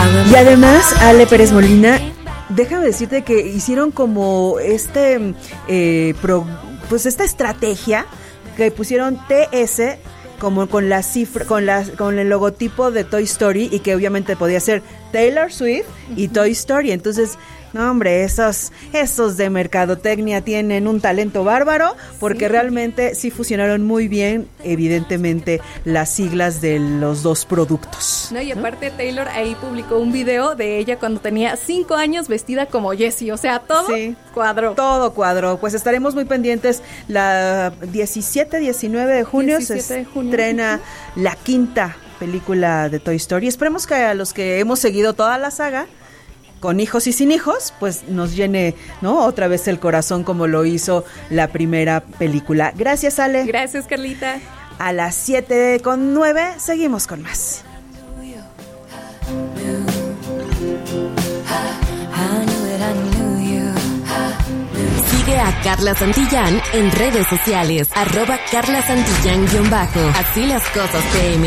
Y además, Ale Pérez Molina, déjame decirte que hicieron como pues esta estrategia que pusieron TS como con la cifra, con el logotipo de Toy Story, y que obviamente podía ser Taylor Swift y Toy Story. Entonces, no, hombre, esos de mercadotecnia tienen un talento bárbaro, porque realmente sí fusionaron muy bien, evidentemente, las siglas de los dos productos. No, y aparte Taylor ahí publicó un video de ella cuando tenía 5 años vestida como Jessie, o sea, todo cuadró. Todo cuadró. Pues estaremos muy pendientes. La 19 de junio se estrena la 5ª película de Toy Story. Esperemos que a los que hemos seguido toda la saga, con hijos y sin hijos, pues nos llene, ¿no?, otra vez el corazón como lo hizo la primera película. Gracias, Ale. Gracias, Carlita. A las 7:09 seguimos con más. Sigue a Carla Santillán en redes sociales, @Carla Santillán_. Así las cosas PM.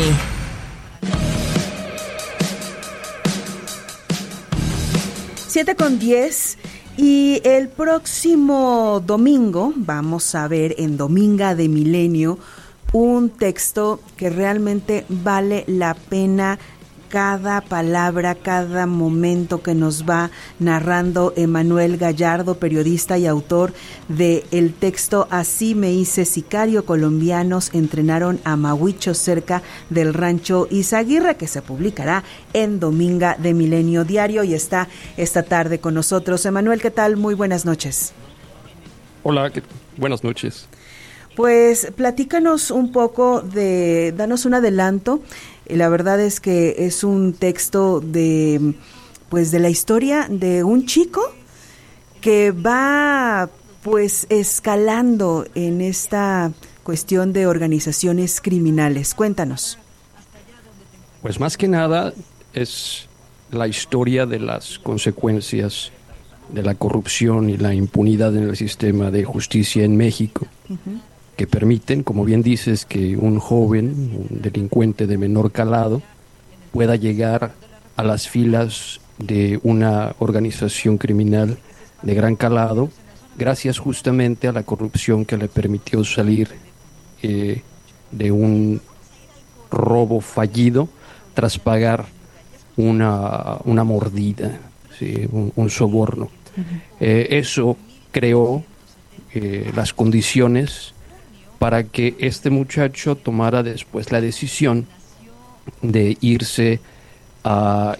7:10, y el próximo domingo vamos a ver en Dominga de Milenio un texto que realmente vale la pena cada palabra, cada momento que nos va narrando Emanuel Gallardo, periodista y autor de el texto Así me hice sicario, colombianos entrenaron a Mahuicho cerca del rancho Izaguirre, que se publicará en Dominga de Milenio Diario, y está esta tarde con nosotros. Emanuel, ¿qué tal? Muy buenas noches. Hola, buenas noches. Pues platícanos un poco, danos un adelanto. La verdad es que es un texto de la historia de un chico que va pues escalando en esta cuestión de organizaciones criminales. Cuéntanos. Pues más que nada es la historia de las consecuencias de la corrupción y la impunidad en el sistema de justicia en México. Uh-huh. Que permiten, como bien dices, que un joven, un delincuente de menor calado, pueda llegar a las filas de una organización criminal de gran calado, gracias justamente a la corrupción que le permitió salir de un robo fallido tras pagar una mordida, ¿sí? un soborno. Uh-huh. Eso creó las condiciones para que este muchacho tomara después la decisión de irse al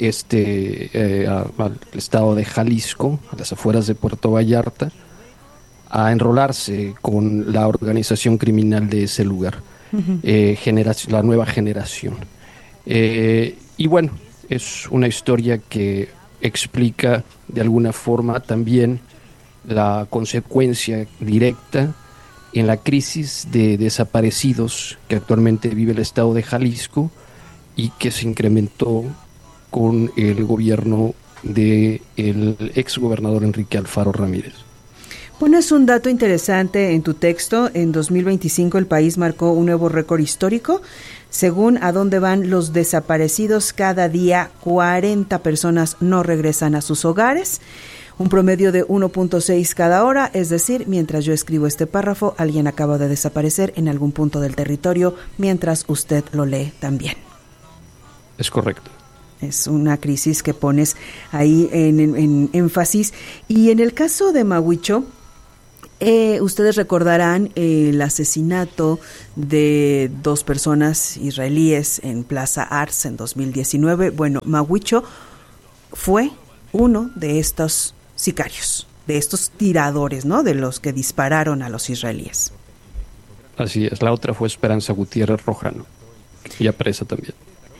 estado de Jalisco, a las afueras de Puerto Vallarta, a enrolarse con la organización criminal de ese lugar, uh-huh. La nueva generación. Y bueno, es una historia que explica de alguna forma también la consecuencia directa en la crisis de desaparecidos que actualmente vive el estado de Jalisco y que se incrementó con el gobierno del exgobernador Enrique Alfaro Ramírez. Pones un dato interesante en tu texto. En 2025 el país marcó un nuevo récord histórico. Según a dónde van los desaparecidos, cada día 40 personas no regresan a sus hogares. Un promedio de 1.6 cada hora, es decir, mientras yo escribo este párrafo, alguien acaba de desaparecer en algún punto del territorio, mientras usted lo lee también. Es correcto. Es una crisis que pones ahí en énfasis. Y en el caso de Mahuicho, ustedes recordarán el asesinato de 2 personas israelíes en Plaza Ars en 2019. Bueno, Mahuicho fue uno de estos sicarios, de estos tiradores, ¿no?, de los que dispararon a los israelíes. Así es, la otra fue Esperanza Gutiérrez Rojano, ya presa también.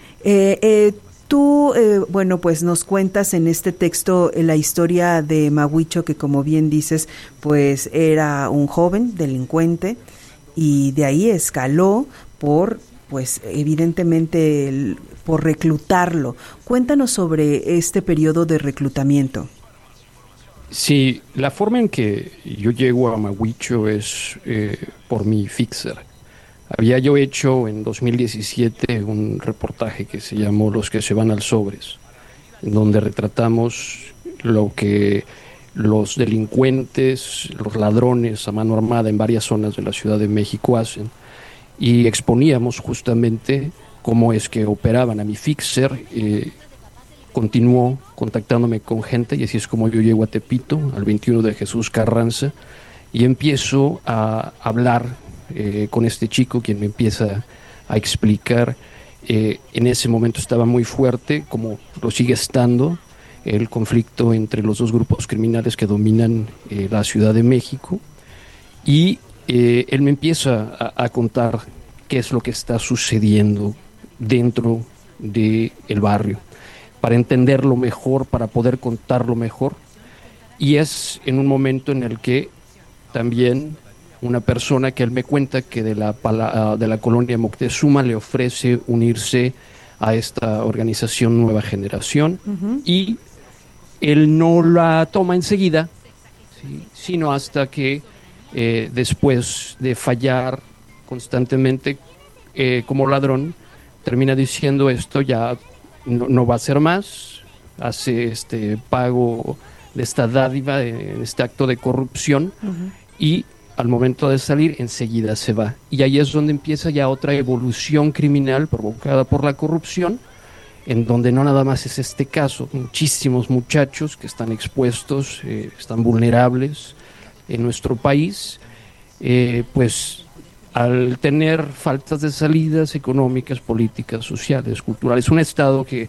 Tú, bueno, pues nos cuentas en este texto la historia de Mahuicho, que como bien dices, pues era un joven delincuente y de ahí escaló por, pues evidentemente, por reclutarlo. Cuéntanos sobre este periodo de reclutamiento. Sí, la forma en que yo llego a Mahuicho es por mi fixer. Había yo hecho en 2017 un reportaje que se llamó Los que se van al Sobres, en donde retratamos lo que los delincuentes, los ladrones a mano armada en varias zonas de la Ciudad de México hacen, y exponíamos justamente cómo es que operaban. A mi fixer continuó contactándome con gente, y así es como yo llego a Tepito, al 21 de Jesús Carranza, y empiezo a hablar con este chico, quien me empieza a explicar. En ese momento estaba muy fuerte, como lo sigue estando, el conflicto entre los dos grupos criminales que dominan la Ciudad de México, y él me empieza a contar qué es lo que está sucediendo dentro del barrio, para entenderlo mejor, para poder contarlo mejor. Y es en un momento en el que también una persona que él me cuenta que de la colonia Moctezuma le ofrece unirse a esta organización Nueva Generación, y él no la toma enseguida, ¿sí?, sino hasta que después de fallar constantemente como ladrón, termina diciendo: esto ya no va a ser más, hace este pago de esta dádiva, este acto de corrupción, y al momento de salir enseguida se va. Y ahí es donde empieza ya otra evolución criminal provocada por la corrupción, en donde no nada más es este caso, muchísimos muchachos que están expuestos, están vulnerables en nuestro país, pues al tener faltas de salidas económicas, políticas, sociales, culturales, un Estado que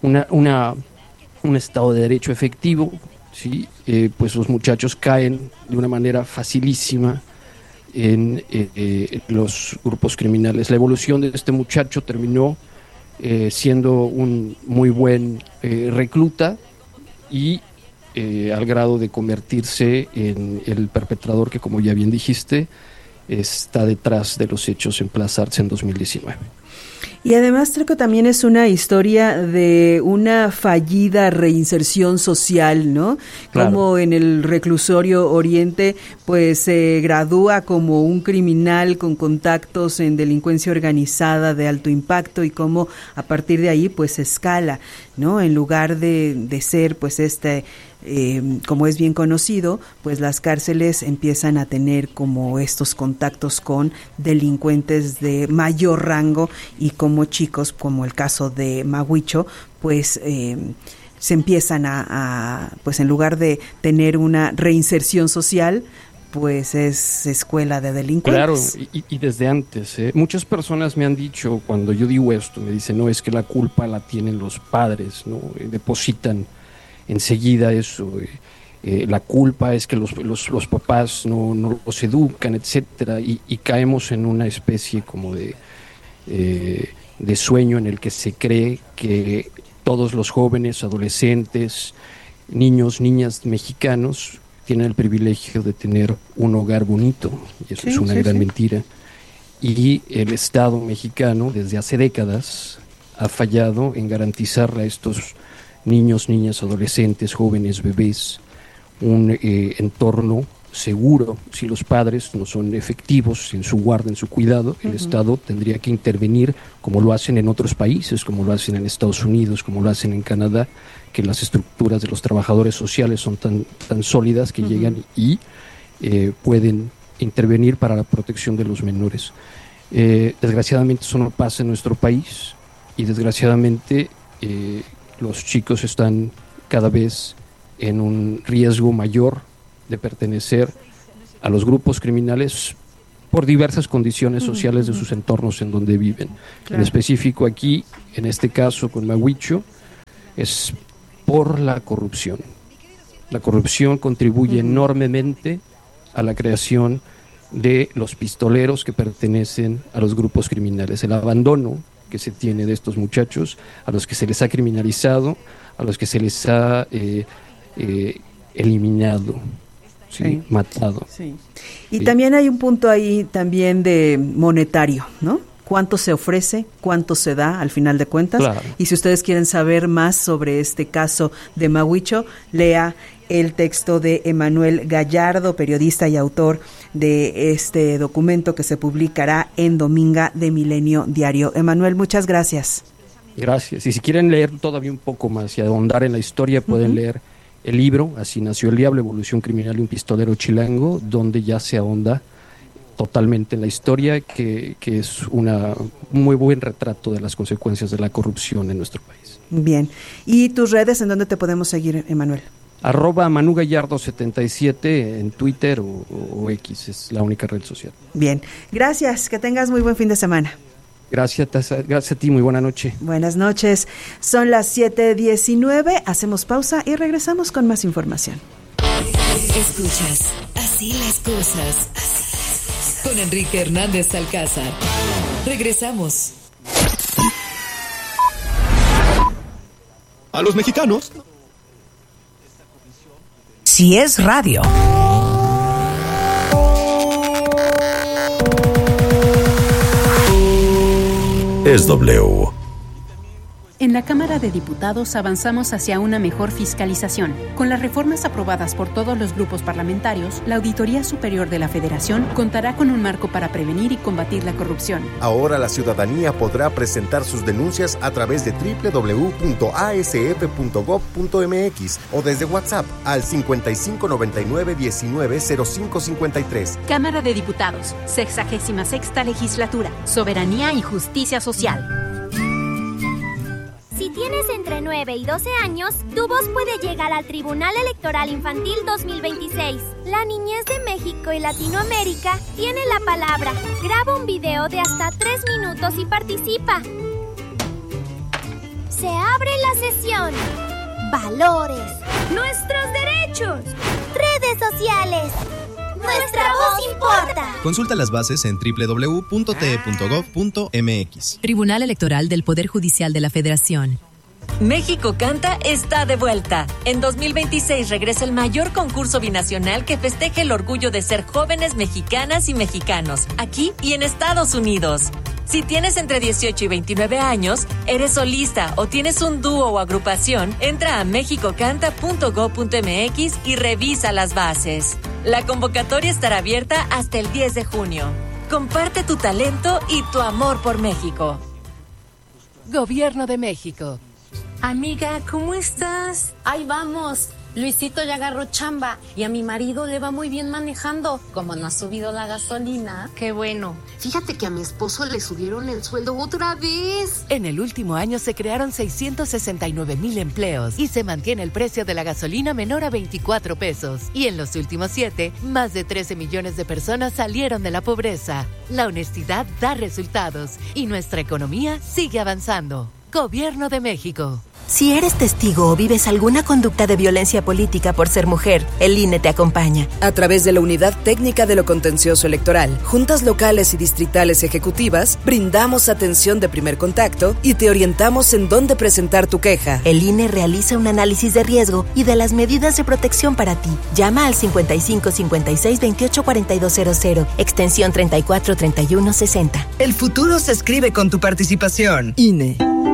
un Estado de derecho efectivo, ¿sí? Pues los muchachos caen de una manera facilísima en los grupos criminales. La evolución de este muchacho terminó siendo un muy buen recluta, y al grado de convertirse en el perpetrador que, como ya bien dijiste, está detrás de los hechos en Plaza Arts en 2019. Y además creo que también es una historia de una fallida reinserción social, ¿no? Claro. Como en el reclusorio Oriente, pues se gradúa como un criminal con contactos en delincuencia organizada de alto impacto, y cómo a partir de ahí pues escala, ¿no? En lugar de ser pues como es bien conocido, pues las cárceles empiezan a tener como estos contactos con delincuentes de mayor rango, y como chicos, como el caso de Mahuicho, pues se empiezan pues en lugar de tener una reinserción social, pues es escuela de delincuentes. Claro, y desde antes, muchas personas me han dicho, cuando yo digo esto, me dicen: no, es que la culpa la tienen los padres, ¿no? Depositan enseguida eso, la culpa es que los papás no los educan, etcétera, y caemos en una especie como de sueño en el que se cree que todos los jóvenes, adolescentes, niños, niñas mexicanos tienen el privilegio de tener un hogar bonito, y eso es una gran mentira. Y el Estado mexicano desde hace décadas ha fallado en garantizar a estos niños, niñas, adolescentes, jóvenes, bebés, un entorno seguro. Si los padres no son efectivos en su guarda, en su cuidado, el Estado tendría que intervenir, como lo hacen en otros países, como lo hacen en Estados Unidos, como lo hacen en Canadá, que las estructuras de los trabajadores sociales son tan sólidas que llegan y pueden intervenir para la protección de los menores. Desgraciadamente eso no pasa en nuestro país, y desgraciadamente los chicos están cada vez en un riesgo mayor de pertenecer a los grupos criminales por diversas condiciones sociales de sus entornos en donde viven. Claro. En específico aquí, en este caso con Mahuicho, es por la corrupción. La corrupción contribuye enormemente a la creación de los pistoleros que pertenecen a los grupos criminales. El abandono que se tiene de estos muchachos, a los que se les ha criminalizado, a los que se les ha eliminado, ¿sí? Matado. Sí. Y también hay un punto ahí también de monetario, ¿no? ¿Cuánto se ofrece? ¿Cuánto se da al final de cuentas? Claro. Y si ustedes quieren saber más sobre este caso de Mahuicho, lea el texto de Emanuel Gallardo, periodista y autor de este documento que se publicará en Dominga de Milenio Diario. Emanuel, muchas gracias. Gracias. Y si quieren leer todavía un poco más y ahondar en la historia, pueden leer el libro Así nació el diablo, evolución criminal de un pistolero chilango, donde ya se ahonda totalmente en la historia, que es un muy buen retrato de las consecuencias de la corrupción en nuestro país. Bien. ¿Y tus redes en dónde te podemos seguir, Emanuel? @ManuGallardo77 en Twitter o X, es la única red social. Bien. Gracias. Que tengas muy buen fin de semana. Gracias a ti, muy buena noche. Buenas noches. Son las 7:19, hacemos pausa y regresamos con más información. Escuchas Así las cosas con Enrique Hernández Alcázar. Regresamos. A los mexicanos. Si es radio. Es W. En la Cámara de Diputados avanzamos hacia una mejor fiscalización. Con las reformas aprobadas por todos los grupos parlamentarios, la Auditoría Superior de la Federación contará con un marco para prevenir y combatir la corrupción. Ahora la ciudadanía podrá presentar sus denuncias a través de www.asf.gov.mx o desde WhatsApp al 5599-190553. Cámara de Diputados, 66ª Legislatura, Soberanía y Justicia Social. Si tienes entre 9 y 12 años, tu voz puede llegar al Tribunal Electoral Infantil 2026. La niñez de México y Latinoamérica tiene la palabra. Graba un video de hasta 3 minutos y participa. Se abre la sesión. Valores. Nuestros derechos. Redes sociales. Nuestra voz importa. Consulta las bases en www.te.gov.mx. Tribunal Electoral del Poder Judicial de la Federación. México Canta está de vuelta. En 2026 regresa el mayor concurso binacional que festeje el orgullo de ser jóvenes mexicanas y mexicanos, aquí y en Estados Unidos. Si tienes entre 18 y 29 años, eres solista o tienes un dúo o agrupación, entra a mexicocanta.gov.mx y revisa las bases. La convocatoria estará abierta hasta el 10 de junio. Comparte tu talento y tu amor por México. Gobierno de México. Amiga, ¿cómo estás? Ahí vamos. Luisito ya agarró chamba y a mi marido le va muy bien manejando. Como no ha subido la gasolina. Qué bueno. Fíjate que a mi esposo le subieron el sueldo otra vez. En el último año se crearon 669,000 empleos y se mantiene el precio de la gasolina menor a 24 pesos. Y en los últimos 7, más de 13 millones de personas salieron de la pobreza. La honestidad da resultados y nuestra economía sigue avanzando. Gobierno de México. Si eres testigo o vives alguna conducta de violencia política por ser mujer, el INE te acompaña. A través de la Unidad Técnica de lo Contencioso Electoral, juntas locales y distritales ejecutivas, brindamos atención de primer contacto y te orientamos en dónde presentar tu queja. El INE realiza un análisis de riesgo y de las medidas de protección para ti. Llama al 55 56 28 4200, extensión 34 31 60. El futuro se escribe con tu participación. INE.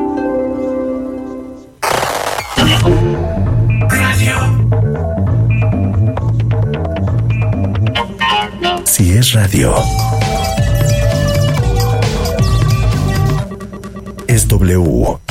Si es radio, es W.